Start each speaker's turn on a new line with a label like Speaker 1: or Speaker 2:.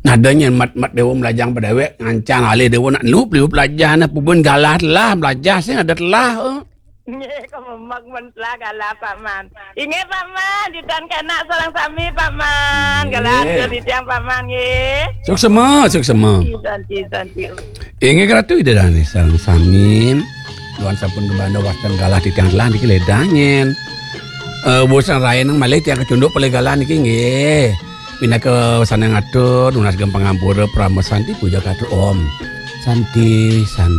Speaker 1: Nadanya mat dewa melajang pedewek ngancang alih dewa nak lup belajar na pubun galah telah belajar sih ada telah.
Speaker 2: Nggih, kememak men lah galah Paman. Ingat Paman, ditan kena sareng sami Paman. Galah di tiang Paman nggih.
Speaker 1: Suksema.
Speaker 2: Santi.
Speaker 1: Ingat keratu ide dah ni sareng sami. Luan sapun kebanda wastan galah di tiang telah niki ledanyen. Bosan raya nang malih tiang kecunduk pele galah niki nggih. Pindah ke sana ngatur, lunas gampang ngampura pramesanti puja katur om. Santi.